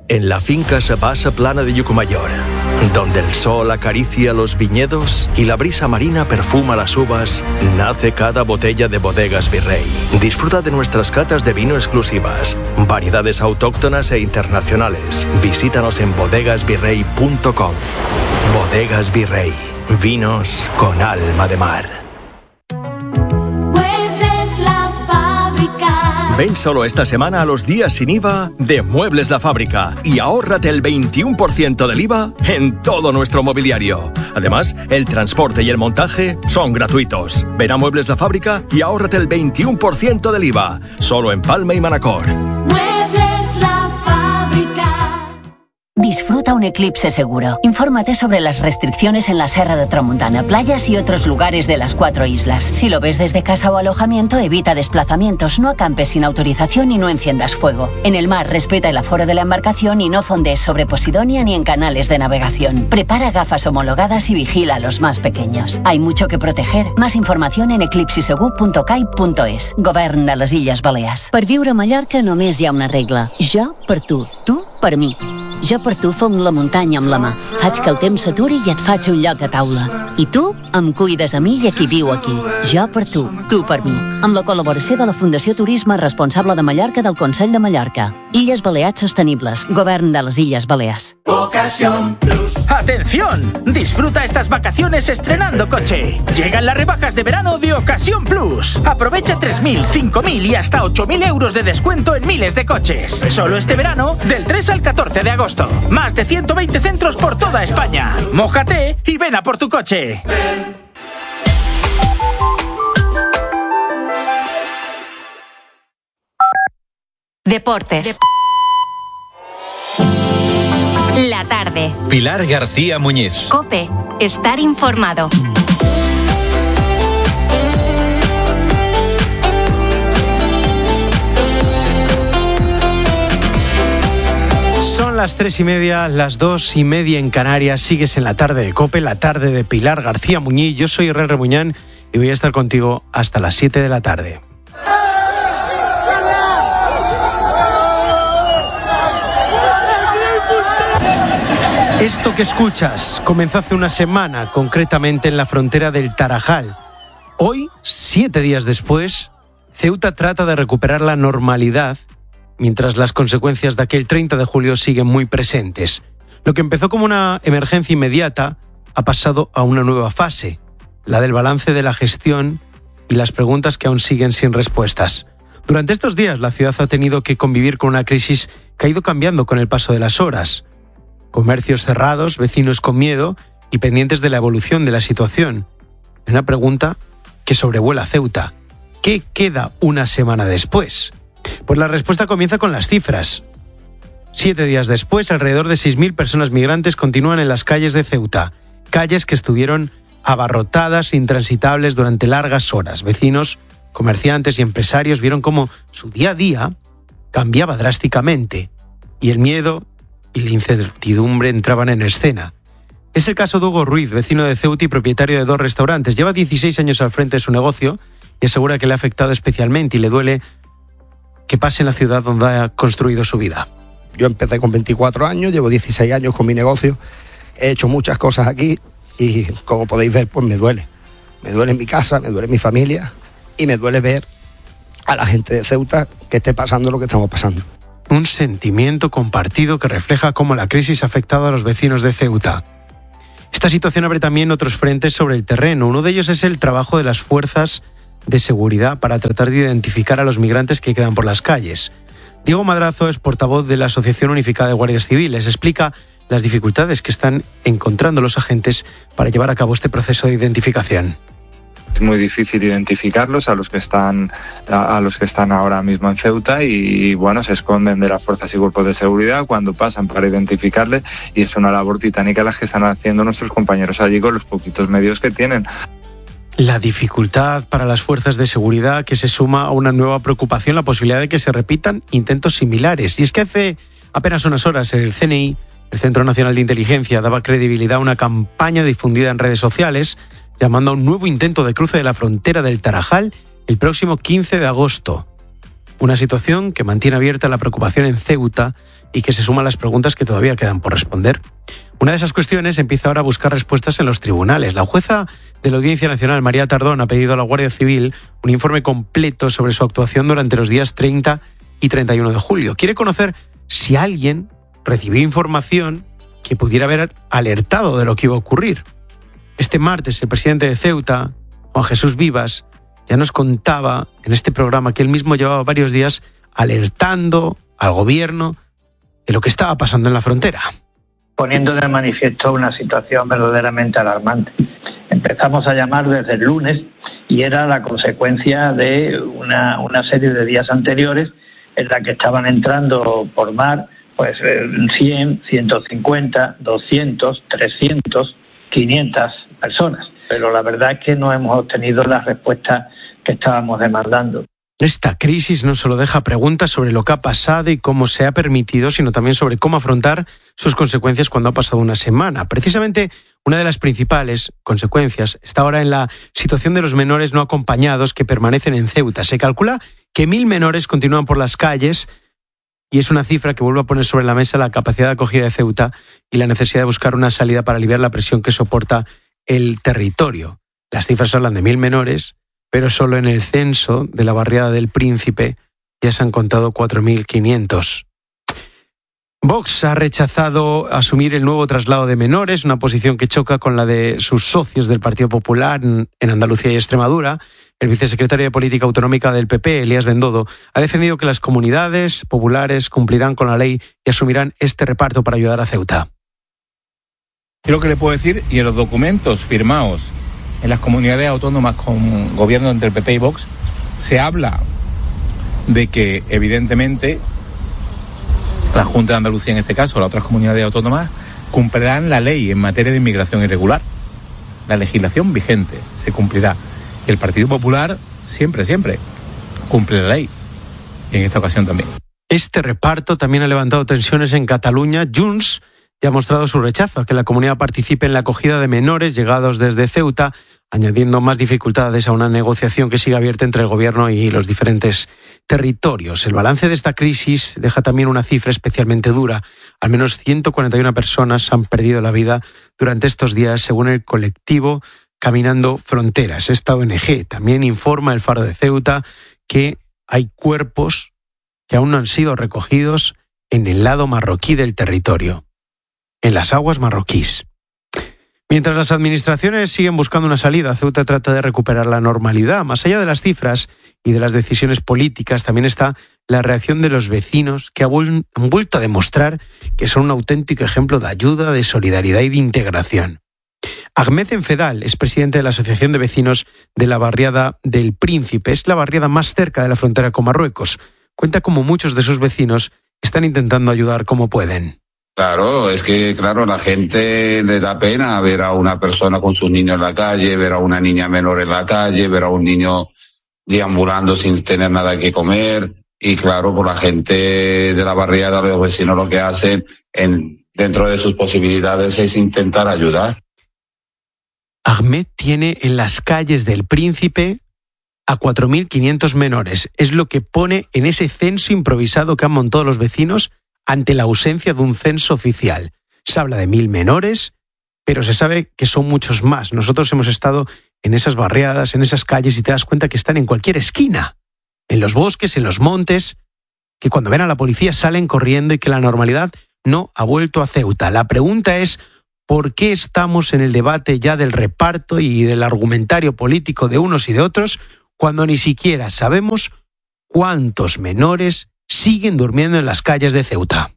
en la finca Sabasa Plana de Llucmajor, donde el sol acaricia los viñedos y la brisa marina perfuma las uvas, nace cada botella de Bodegas Virrey. Disfruta de nuestras catas de vino exclusivas, variedades autóctonas e internacionales. Visítanos en bodegasvirrey.com. Bodegas Virrey, vinos con alma de mar. Ven solo esta semana a los días sin IVA de Muebles La Fábrica y ahórrate el 21% del IVA en todo nuestro mobiliario. Además, el transporte y el montaje son gratuitos. Ven a Muebles La Fábrica y ahórrate el 21% del IVA, solo en Palma y Manacor. Muebles La Fábrica. Disfruta un eclipse seguro. Infórmate sobre las restricciones en la Serra de Tramuntana, playas y otros lugares de las 4 islas. Si lo ves desde casa o alojamiento, evita desplazamientos, no acampes sin autorización y no enciendas fuego. En el mar, respeta el aforo de la embarcación y no zondees sobre Posidonia ni en canales de navegación. Prepara gafas homologadas y vigila a los más pequeños. Hay mucho que proteger. Más información en eclipsisegur.cai.es. Govern de les Illes Balears. Per viure a Mallorca només hi ha una regla. Jo per tu per mi. Jo per tu fong la muntanya amb la mà. Faig que el temps s'aturi i et faig un lloc a taula. I tu em cuides a mi i a qui viu aquí. Jo per tu per mi. Amb la col·laboració de la Fundació Turisme Responsable de Mallorca del Consell de Mallorca. Illes Balears Sostenibles. Govern de les Illes Balears. Ocasión Plus. ¡Atención! Disfruta estas vacaciones estrenando coche. Llegan las rebajas de verano de Ocasión Plus. Aprovecha 3.000, 5.000 y hasta 8.000 euros de descuento en miles de coches. Solo este verano, del 3 al 14 de agosto. Más de 120 centros por toda España. Mójate y ven a por tu coche. Deportes. La tarde. Pilar García Muñiz. COPE. Estar informado. Son las 3:30, las 2:30 en Canarias. Sigues en la tarde de COPE, la tarde de Pilar García Muñiz. Yo soy Herrera Remuñán y voy a estar contigo hasta las 7 de la tarde. Esto que escuchas comenzó hace una semana, concretamente en la frontera del Tarajal. Hoy, 7 días después, Ceuta trata de recuperar la normalidad, mientras las consecuencias de aquel 30 de julio siguen muy presentes. Lo que empezó como una emergencia inmediata ha pasado a una nueva fase, la del balance de la gestión y las preguntas que aún siguen sin respuestas. Durante estos días la ciudad ha tenido que convivir con una crisis que ha ido cambiando con el paso de las horas. Comercios cerrados, vecinos con miedo y pendientes de la evolución de la situación. Una pregunta que sobrevuela Ceuta. ¿Qué queda una semana después? Pues la respuesta comienza con las cifras. 7 días después, alrededor de 6.000 personas migrantes continúan en las calles de Ceuta. Calles que estuvieron abarrotadas, intransitables durante largas horas. Vecinos, comerciantes y empresarios vieron cómo su día a día cambiaba drásticamente y el miedo y la incertidumbre entraban en escena. Es el caso de Hugo Ruiz, vecino de Ceuta y propietario de 2 restaurantes. Lleva 16 años al frente de su negocio y asegura que le ha afectado especialmente y le duele que pase en la ciudad donde ha construido su vida. Yo empecé con 24 años, llevo 16 años con mi negocio, he hecho muchas cosas aquí y como podéis ver, pues me duele. Me duele mi casa, me duele mi familia y me duele ver a la gente de Ceuta que esté pasando lo que estamos pasando. Un sentimiento compartido que refleja cómo la crisis ha afectado a los vecinos de Ceuta. Esta situación abre también otros frentes sobre el terreno. Uno de ellos es el trabajo de las fuerzas de seguridad para tratar de identificar a los migrantes que quedan por las calles. Diego Madrazo es portavoz de la Asociación Unificada de Guardias Civiles. Explica las dificultades que están encontrando los agentes para llevar a cabo este proceso de identificación. Es muy difícil identificarlos a los que están ahora mismo en Ceuta y bueno, se esconden de las fuerzas y cuerpos de seguridad cuando pasan para identificarles y es una labor titánica la que están haciendo nuestros compañeros allí con los poquitos medios que tienen. La dificultad para las fuerzas de seguridad que se suma a una nueva preocupación, la posibilidad de que se repitan intentos similares. Y es que hace apenas unas horas el CNI, el Centro Nacional de Inteligencia, daba credibilidad a una campaña difundida en redes sociales llamando a un nuevo intento de cruce de la frontera del Tarajal el próximo 15 de agosto. Una situación que mantiene abierta la preocupación en Ceuta y que se suma a las preguntas que todavía quedan por responder. Una de esas cuestiones empieza ahora a buscar respuestas en los tribunales. La jueza de la Audiencia Nacional, María Tardón, ha pedido a la Guardia Civil un informe completo sobre su actuación durante los días 30 y 31 de julio. Quiere conocer si alguien recibió información que pudiera haber alertado de lo que iba a ocurrir. Este martes, el presidente de Ceuta, Juan Jesús Vivas, ya nos contaba en este programa que él mismo llevaba varios días alertando al gobierno de lo que estaba pasando en la frontera. Poniendo de manifiesto una situación verdaderamente alarmante. Empezamos a llamar desde el lunes y era la consecuencia de una serie de días anteriores en la que estaban entrando por mar 100, 150, 200, 300, 500 personas. Pero la verdad es que no hemos obtenido las respuestas que estábamos demandando. Esta crisis no solo deja preguntas sobre lo que ha pasado y cómo se ha permitido, sino también sobre cómo afrontar sus consecuencias cuando ha pasado una semana. Precisamente una de las principales consecuencias está ahora en la situación de los menores no acompañados que permanecen en Ceuta. Se calcula que 1.000 menores continúan por las calles y es una cifra que vuelve a poner sobre la mesa la capacidad de acogida de Ceuta y la necesidad de buscar una salida para aliviar la presión que soporta el territorio. Las cifras hablan de 1.000 menores, pero solo en el censo de la barriada del Príncipe ya se han contado 4.500. Vox ha rechazado asumir el nuevo traslado de menores, una posición que choca con la de sus socios del Partido Popular en Andalucía y Extremadura. El vicesecretario de Política Autonómica del PP, Elías Bendodo, ha defendido que las comunidades populares cumplirán con la ley y asumirán este reparto para ayudar a Ceuta. Yo lo que le puedo decir, y en los documentos firmados en las comunidades autónomas con gobierno entre el PP y Vox, se habla de que, evidentemente, la Junta de Andalucía, en este caso, las otras comunidades autónomas, cumplirán la ley en materia de inmigración irregular. La legislación vigente se cumplirá. Y el Partido Popular siempre cumple la ley. Y en esta ocasión también. Este reparto también ha levantado tensiones en Cataluña. Junts ya ha mostrado su rechazo a que la comunidad participe en la acogida de menores llegados desde Ceuta, añadiendo más dificultades a una negociación que sigue abierta entre el gobierno y los diferentes territorios. El balance de esta crisis deja también una cifra especialmente dura. Al menos 141 personas han perdido la vida durante estos días, según el colectivo Caminando Fronteras. Esta ONG también informa el Faro de Ceuta que hay cuerpos que aún no han sido recogidos en el lado marroquí del territorio, en las aguas marroquíes. Mientras las administraciones siguen buscando una salida, Ceuta trata de recuperar la normalidad. Más allá de las cifras y de las decisiones políticas, también está la reacción de los vecinos, que han vuelto a demostrar que son un auténtico ejemplo de ayuda, de solidaridad y de integración. Ahmed Enfedal es presidente de la Asociación de Vecinos de la barriada del Príncipe. Es la barriada más cerca de la frontera con Marruecos. Cuenta cómo muchos de sus vecinos están intentando ayudar como pueden. Claro, es que la gente le da pena ver a una persona con sus niños en la calle, ver a una niña menor en la calle, ver a un niño deambulando sin tener nada que comer. Y claro, por la gente de la barriada, los vecinos lo que hacen dentro de sus posibilidades es intentar ayudar. Ahmed tiene en las calles del Príncipe a 4.500 menores. Es lo que pone en ese censo improvisado que han montado los vecinos ante la ausencia de un censo oficial. Se habla de 1.000 menores, pero se sabe que son muchos más. Nosotros hemos estado en esas barriadas, en esas calles, y te das cuenta que están en cualquier esquina, en los bosques, en los montes, que cuando ven a la policía salen corriendo y que la normalidad no ha vuelto a Ceuta. La pregunta es, ¿por qué estamos en el debate ya del reparto y del argumentario político de unos y de otros cuando ni siquiera sabemos cuántos menores siguen durmiendo en las calles de Ceuta?